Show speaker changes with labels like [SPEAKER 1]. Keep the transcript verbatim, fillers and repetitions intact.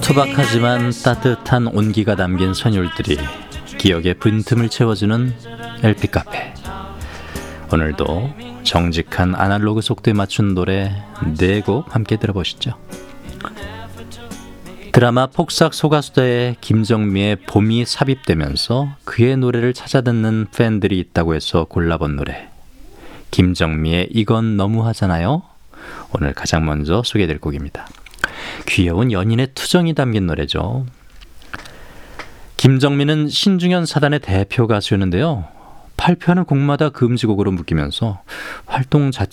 [SPEAKER 1] 투박하지만 따뜻한 온기가 담긴 선율들이 기억의 빈틈을 채워주는 엘피 카페. 오늘도 정직한 아날로그 속도에 맞춘 노래 네 곡 함께 들어보시죠. 드라마 폭삭 소가수다에 김정미의 봄이 삽입되면서 그의 노래를 찾아 듣는 팬들이 있다고 해서 골라본 노래, 김정미의 이건 너무하잖아요. 오늘 가장 먼저 소개될 곡입니다. 귀여운 연인의 투정이 담긴 노래죠. 김정민은 신중현 사단의 대표 가수였는데요. 발표하는 곡마다 금지곡으로 묶이면서 활동 자체